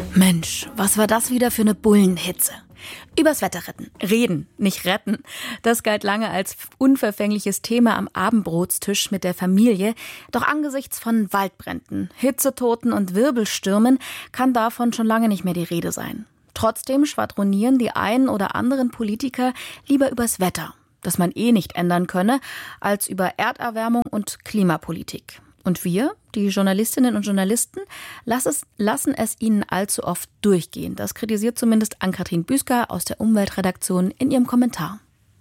Mensch, was war das wieder für eine Bullenhitze? Übers Wetter reden, nicht retten. Das galt lange als unverfängliches Thema am Abendbrotstisch mit der Familie. Doch angesichts von Waldbränden, Hitzetoten und Wirbelstürmen kann davon schon lange nicht mehr die Rede sein. Trotzdem schwadronieren die einen oder anderen Politiker lieber übers Wetter, das man nicht ändern könne, als über Erderwärmung und Klimapolitik. Und wir, die Journalistinnen und Journalisten, lassen es ihnen allzu oft durchgehen. Das kritisiert zumindest Ann-Kathrin Büsker aus der Umweltredaktion in ihrem Kommentar.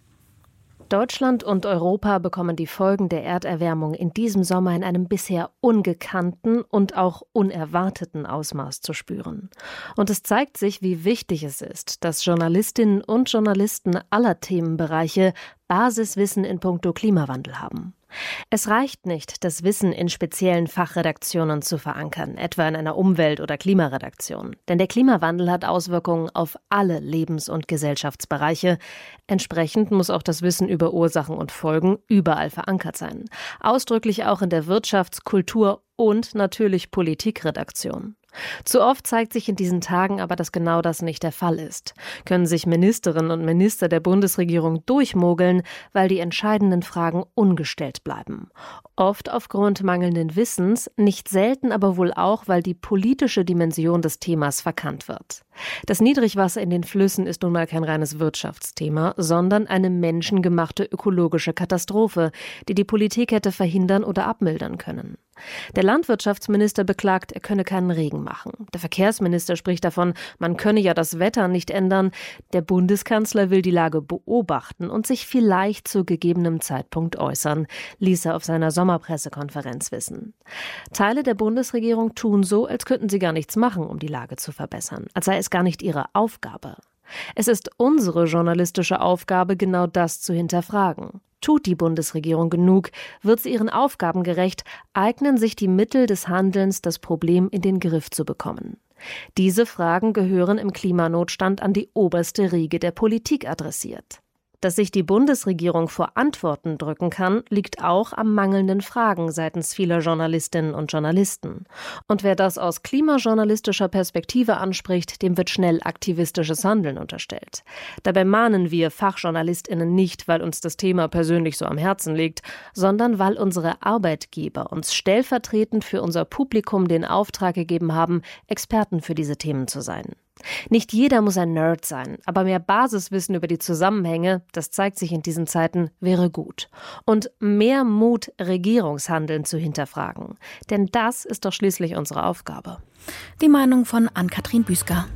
Deutschland und Europa bekommen die Folgen der Erderwärmung in diesem Sommer in einem bisher ungekannten und auch unerwarteten Ausmaß zu spüren. Und es zeigt sich, wie wichtig es ist, dass Journalistinnen und Journalisten aller Themenbereiche Basiswissen in puncto Klimawandel haben. Es reicht nicht, das Wissen in speziellen Fachredaktionen zu verankern, etwa in einer Umwelt- oder Klimaredaktion. Denn der Klimawandel hat Auswirkungen auf alle Lebens- und Gesellschaftsbereiche. Entsprechend muss auch das Wissen über Ursachen und Folgen überall verankert sein. Ausdrücklich auch in der Wirtschafts-, Kultur- und natürlich Politikredaktion. Zu oft zeigt sich in diesen Tagen aber, dass genau das nicht der Fall ist. Können sich Ministerinnen und Minister der Bundesregierung durchmogeln, weil die entscheidenden Fragen ungestellt bleiben. Oft aufgrund mangelnden Wissens, nicht selten aber wohl auch, weil die politische Dimension des Themas verkannt wird. Das Niedrigwasser in den Flüssen ist nun mal kein reines Wirtschaftsthema, sondern eine menschengemachte ökologische Katastrophe, die die Politik hätte verhindern oder abmildern können. Der Landwirtschaftsminister beklagt, er könne keinen Regen machen. Der Verkehrsminister spricht davon, man könne ja das Wetter nicht ändern. Der Bundeskanzler will die Lage beobachten und sich vielleicht zu gegebenem Zeitpunkt äußern, ließ er auf seiner Sommerpressekonferenz wissen. Teile der Bundesregierung tun so, als könnten sie gar nichts machen, um die Lage zu verbessern, als sei es gar nicht ihre Aufgabe. Es ist unsere journalistische Aufgabe, genau das zu hinterfragen. Tut die Bundesregierung genug? Wird sie ihren Aufgaben gerecht? Eignen sich die Mittel des Handelns, das Problem in den Griff zu bekommen? Diese Fragen gehören im Klimanotstand an die oberste Riege der Politik adressiert. Dass sich die Bundesregierung vor Antworten drücken kann, liegt auch am mangelnden Fragen seitens vieler Journalistinnen und Journalisten. Und wer das aus klimajournalistischer Perspektive anspricht, dem wird schnell aktivistisches Handeln unterstellt. Dabei mahnen wir FachjournalistInnen nicht, weil uns das Thema persönlich so am Herzen liegt, sondern weil unsere Arbeitgeber uns stellvertretend für unser Publikum den Auftrag gegeben haben, Experten für diese Themen zu sein. Nicht jeder muss ein Nerd sein, aber mehr Basiswissen über die Zusammenhänge, das zeigt sich in diesen Zeiten, wäre gut. Und mehr Mut, Regierungshandeln zu hinterfragen. Denn das ist doch schließlich unsere Aufgabe. Die Meinung von Ann-Kathrin Büsker.